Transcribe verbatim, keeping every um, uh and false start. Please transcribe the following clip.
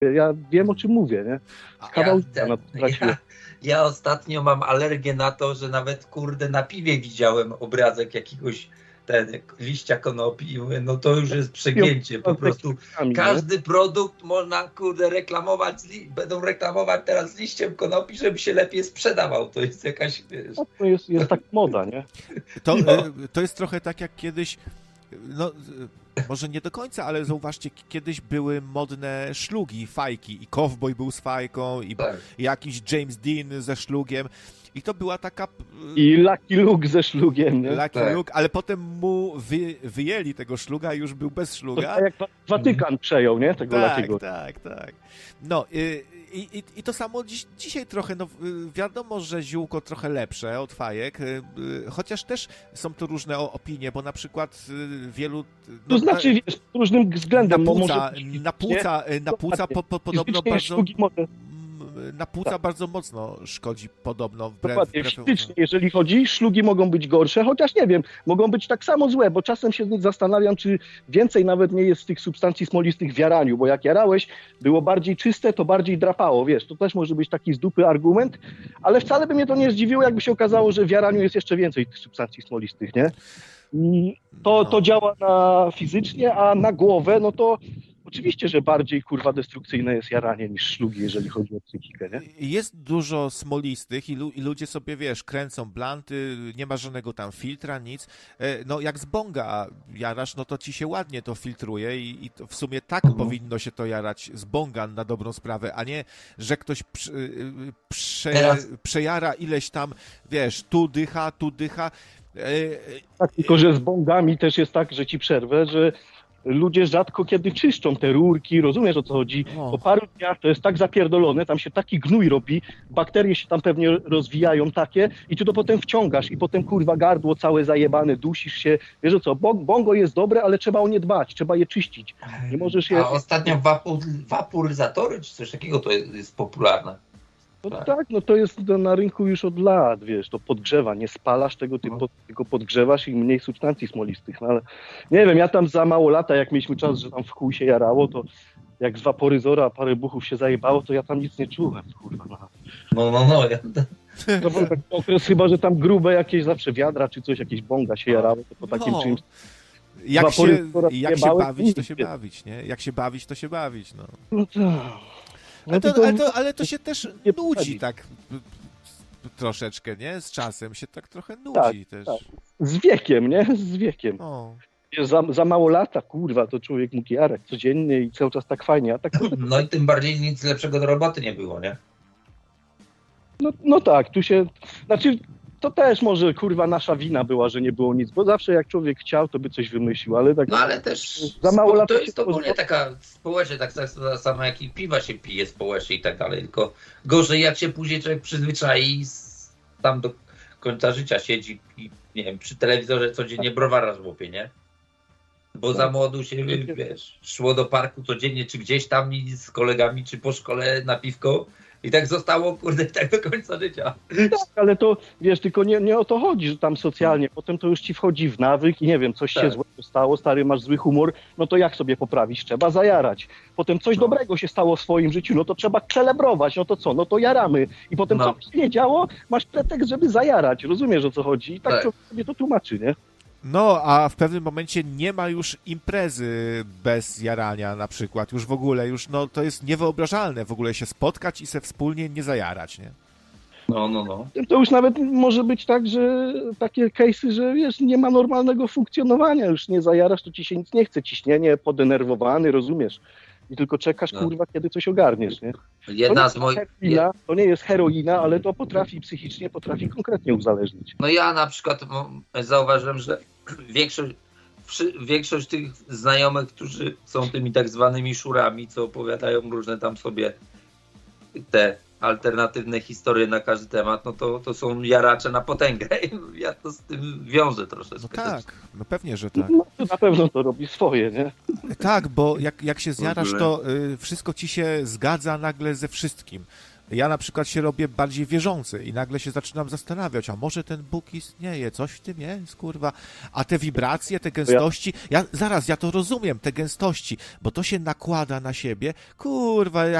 Ja wiem, o czym mówię, nie? Kawał ja, na ja, ja ostatnio mam alergię na to, że nawet, kurde, na piwie widziałem obrazek jakiegoś ten, liścia konopi i mówię, no to już jest przegięcie. Po prostu każdy produkt można, kurde, reklamować, będą reklamować teraz liściem konopi, żeby się lepiej sprzedawał. To jest jakaś... Wiesz... To jest, jest tak moda, nie? To, to jest trochę tak jak kiedyś, no może nie do końca, ale zauważcie, kiedyś były modne szlugi, fajki i Cowboy był z fajką i, tak. i jakiś James Dean ze szlugiem. I to była taka... I Lucky Luke ze szlugiem, nie? Lucky tak. Luke, ale potem mu wy, wyjęli tego szluga i już był bez szluga. To jak Watykan przejął, nie? Tego tak, Luckiego. Tak, tak, No i, i, i to samo dziś, dzisiaj trochę, no wiadomo, że ziółko trochę lepsze od fajek, chociaż też są to różne opinie, bo na przykład wielu... No, to znaczy, wiesz, pod różnym względem... Na płuca, może, na płuca, na płuca po, po, podobno bardzo... Na płuca bardzo mocno szkodzi podobno. Wbrew, Dokładnie, wbrew... fizycznie, jeżeli chodzi, szlugi mogą być gorsze, chociaż nie wiem, mogą być tak samo złe, bo czasem się zastanawiam, czy więcej nawet nie jest tych substancji smolistych w jaraniu, bo jak jarałeś, było bardziej czyste, to bardziej drapało, wiesz, to też może być taki z dupy argument, ale wcale by mnie to nie zdziwiło, jakby się okazało, że w jaraniu jest jeszcze więcej tych substancji smolistych, nie? I to, to działa na fizycznie, a na głowę, no to oczywiście, że bardziej, kurwa, destrukcyjne jest jaranie niż szlugi, jeżeli chodzi o psychikę, nie? Jest dużo smolistych i, lu- i ludzie sobie, wiesz, kręcą blanty, nie ma żadnego tam filtra, nic. No jak z bonga jarasz, no to ci się ładnie to filtruje i, i to w sumie tak mhm. powinno się to jarać z bonga na dobrą sprawę, a nie, że ktoś prze, prze, Teraz... przejara ileś tam, wiesz, tu dycha, tu dycha. Tak, tylko że z bongami też jest tak, że ci przerwę, że ludzie rzadko kiedy czyszczą te rurki, rozumiesz, o co chodzi? O. Po paru dniach to jest tak zapierdolone, tam się taki gnój robi, bakterie się tam pewnie rozwijają takie i ty to potem wciągasz i potem, kurwa, gardło całe zajebane, dusisz się. Wiesz o co, bongo jest dobre, ale trzeba o nie dbać, trzeba je czyścić. Nie możesz je... A ostatnio wapur, waporyzatory czy coś takiego to jest, jest popularne. No tak. tak, no to jest na rynku już od lat, wiesz, to podgrzewa, nie spalasz tego, ty pod, tylko podgrzewasz i mniej substancji smolistych, no ale nie wiem, ja tam za mało lata, jak mieliśmy czas, że tam w chuj się jarało, to jak z waporyzora parę buchów się zajebało, to ja tam nic nie czułem, kurwa. No, no, no. no ja... To był taki okres chyba, że tam grube jakieś zawsze wiadra, czy coś, jakieś bonga się jarało, to po takim no. czymś... Jak się, jak się bawić, to się bawić, nie? Jak się bawić, to się bawić, no. No tak. Ale to, ale, to, ale to się też nudzi tak troszeczkę, nie? Z czasem się tak trochę nudzi tak, też. Tak. Z wiekiem, nie? Z wiekiem. O. Za, za mało lata, kurwa, to człowiek mógł jarać codziennie i cały czas tak fajnie. A tak... No i tym bardziej nic lepszego do roboty nie było, nie? No, no tak, tu się... Znaczy, to też może, kurwa, nasza wina była, że nie było nic, bo zawsze jak człowiek chciał, to by coś wymyślił, ale tak... No ale też za mało lat to jest ogólnie taka społecznie, tak samo jak i piwa się pije społecznie i tak dalej, tylko gorzej jak się później człowiek przyzwyczai i tam do końca życia siedzi i nie wiem, przy telewizorze codziennie browara żłopie, nie? Bo za młodu się, wiesz, szło do parku codziennie, czy gdzieś tam z kolegami, czy po szkole na piwko. I tak zostało, kurde, tak do końca życia. Tak, ale to, wiesz, tylko nie, nie o to chodzi, że tam socjalnie, potem to już ci wchodzi w nawyk i nie wiem, coś tak. się złego stało, stary, masz zły humor, no to jak sobie poprawić? Trzeba zajarać. Potem coś no. dobrego się stało w swoim życiu, no to trzeba celebrować, no to co? No to jaramy. I potem no. co się nie działo, masz pretekst, żeby zajarać. Rozumiesz, o co chodzi? I tak, tak. człowiek sobie to tłumaczy, nie? No, a w pewnym momencie nie ma już imprezy bez jarania na przykład. Już w ogóle, już no to jest niewyobrażalne w ogóle się spotkać i se wspólnie nie zajarać, nie? No, no, no. To już nawet może być tak, że takie case'y, że wiesz, nie ma normalnego funkcjonowania, już nie zajarasz, to ci się nic nie chce, ciśnienie, podenerwowany, rozumiesz? I tylko czekasz, no. kurwa, kiedy coś ogarniesz, nie? Jedna z moich... heroina, to nie jest heroina, ale to potrafi psychicznie, potrafi konkretnie uzależnić. No ja na przykład zauważyłem, że większość, większość tych znajomych, którzy są tymi tak zwanymi szurami, co opowiadają różne tam sobie te alternatywne historie na każdy temat, no to, to są jaracze na potęgę. Ja to z tym wiążę troszeczkę. No tak, no pewnie, że tak. No to na pewno to robi swoje, nie? Tak, bo jak, jak się zjarasz, to y, wszystko ci się zgadza nagle ze wszystkim. Ja na przykład się robię bardziej wierzący i nagle się zaczynam zastanawiać, a może ten Bóg istnieje, coś w tym jest, kurwa. A te wibracje, te gęstości, ja zaraz, ja to rozumiem, te gęstości, bo to się nakłada na siebie, kurwa,